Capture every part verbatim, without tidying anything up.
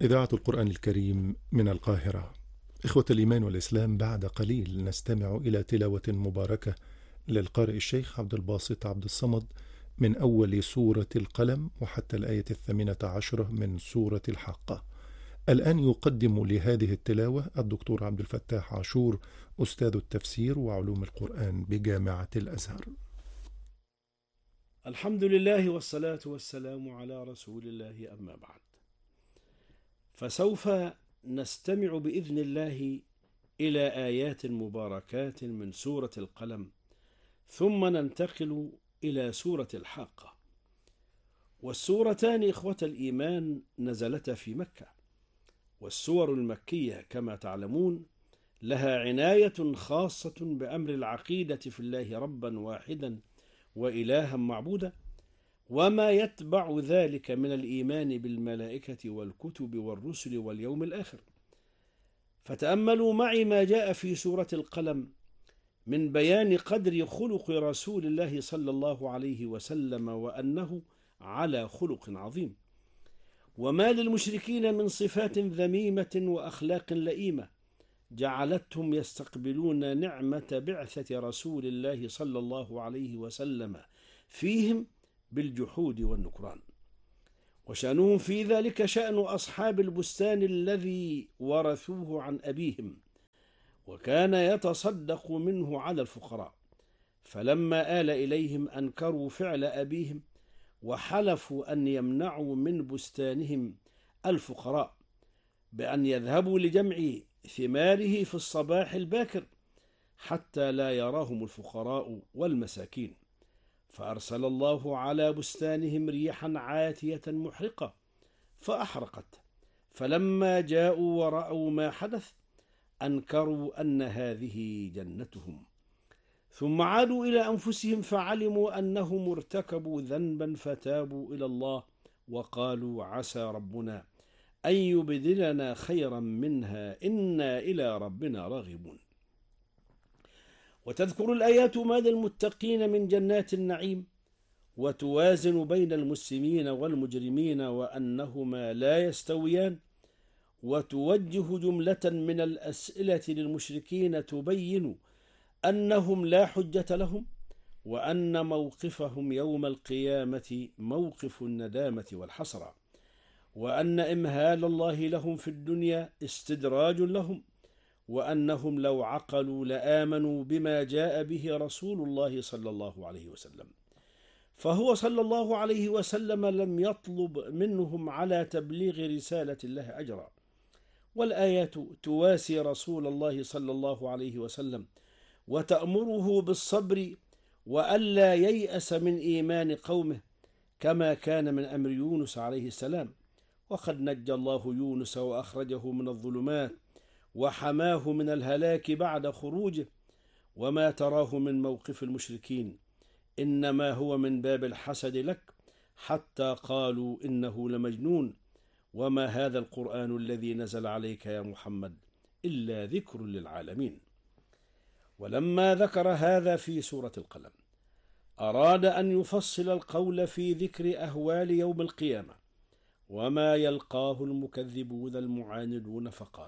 إذاعة القرآن الكريم من القاهرة. إخوة الإيمان والإسلام، بعد قليل نستمع إلى تلاوة مباركة للقارئ الشيخ عبد الباسط عبد الصمد من أول سورة القلم وحتى الآية الثامنة عشرة من سورة الحاقة. الآن يقدم لهذه التلاوة الدكتور عبد الفتاح عاشور، أستاذ التفسير وعلوم القرآن بجامعة الأزهر. الحمد لله والصلاة والسلام على رسول الله، أما بعد، فسوف نستمع بإذن الله إلى آيات مباركات من سورة القلم، ثم ننتقل إلى سورة الحاقة. والسورتان إخوة الإيمان نزلتا في مكة، والسور المكية كما تعلمون لها عناية خاصة بأمر العقيدة في الله ربا واحدا وإلها معبودا، وما يتبع ذلك من الإيمان بالملائكة والكتب والرسل واليوم الآخر. فتأملوا معي ما جاء في سورة القلم من بيان قدر خلق رسول الله صلى الله عليه وسلم، وأنه على خلق عظيم، وما للمشركين من صفات ذميمة وأخلاق لئيمة جعلتهم يستقبلون نعمة بعثة رسول الله صلى الله عليه وسلم فيهم بالجحود والنكران. وشأنهم في ذلك شأن أصحاب البستان الذي ورثوه عن أبيهم، وكان يتصدق منه على الفقراء، فلما آل إليهم أنكروا فعل أبيهم وحلفوا أن يمنعوا من بستانهم الفقراء بأن يذهبوا لجمع ثماره في الصباح الباكر حتى لا يراهم الفقراء والمساكين، فأرسل الله على بستانهم ريحا عاتية محرقة فأحرقت، فلما جاءوا ورأوا ما حدث أنكروا أن هذه جنتهم، ثم عادوا إلى أنفسهم فعلموا أنهم ارتكبوا ذنبا فتابوا إلى الله وقالوا عسى ربنا أن يبدلنا خيرا منها إنا إلى ربنا راغبون. وتذكر الآيات ما للمتقين من جنات النعيم، وتوازن بين المسلمين والمجرمين وأنهما لا يستويان، وتوجه جملة من الأسئلة للمشركين تبين أنهم لا حجة لهم، وأن موقفهم يوم القيامة موقف الندامة والحسرة، وأن إمهال الله لهم في الدنيا استدراج لهم، وأنهم لو عقلوا لآمنوا بما جاء به رسول الله صلى الله عليه وسلم، فهو صلى الله عليه وسلم لم يطلب منهم على تبليغ رسالة الله أجرا. والآيات تواسي رسول الله صلى الله عليه وسلم وتأمره بالصبر وألا ييأس من إيمان قومه، كما كان من أمر يونس عليه السلام، وقد نجى الله يونس وأخرجه من الظلمات وحماه من الهلاك بعد خروجه. وما تراه من موقف المشركين إنما هو من باب الحسد لك، حتى قالوا إنه لمجنون، وما هذا القرآن الذي نزل عليك يا محمد إلا ذكر للعالمين. ولما ذكر هذا في سورة القلم أراد أن يفصل القول في ذكر أهوال يوم القيامة وما يلقاه المكذبون المعاندون، فقال: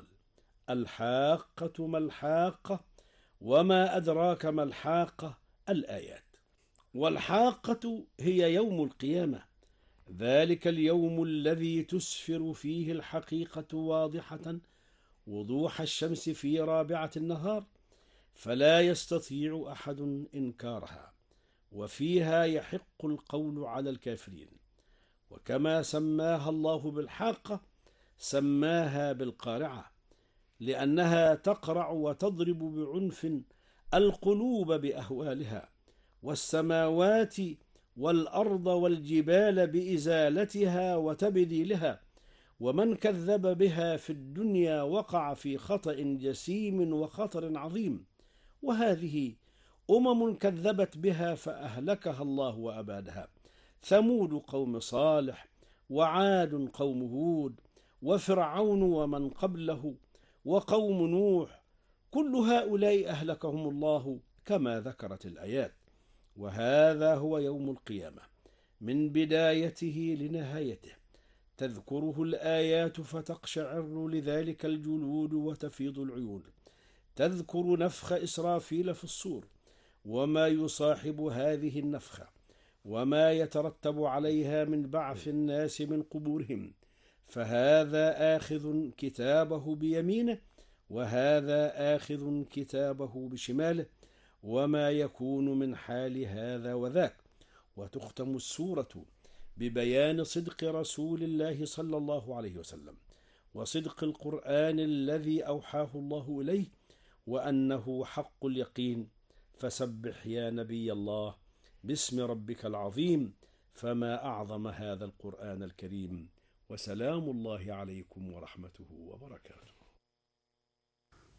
الحاقة ما الحاقة وما أدراك ما الحاقة. الآيات. والحاقة هي يوم القيامة، ذلك اليوم الذي تسفر فيه الحقيقة واضحة وضوح الشمس في رابعة النهار، فلا يستطيع أحد إنكارها، وفيها يحق القول على الكافرين. وكما سماها الله بالحاقة سماها بالقارعة، لأنها تقرع وتضرب بعنف القلوب بأهوالها، والسماوات والأرض والجبال بإزالتها وتبديلها، ومن كذب بها في الدنيا وقع في خطأ جسيم وخطر عظيم. وهذه أمم كذبت بها فأهلكها الله وأبادها: ثمود قوم صالح، وعاد قوم هود، وفرعون ومن قبله، وقوم نوح، كل هؤلاء أهلكهم الله كما ذكرت الآيات. وهذا هو يوم القيامة من بدايته لنهايته، تذكره الآيات فتقشعر لذلك الجلود وتفيض العيون، تذكر نفخ إسرافيل في الصور وما يصاحب هذه النفخة وما يترتب عليها من بعث الناس من قبورهم، فهذا آخذ كتابه بيمينه وهذا آخذ كتابه بشماله، وما يكون من حال هذا وذاك. وتختم السورة ببيان صدق رسول الله صلى الله عليه وسلم وصدق القرآن الذي أوحاه الله إليه وأنه حق اليقين. فسبح يا نبي الله باسم ربك العظيم، فما أعظم هذا القرآن الكريم. وسلام الله عليكم ورحمته وبركاته.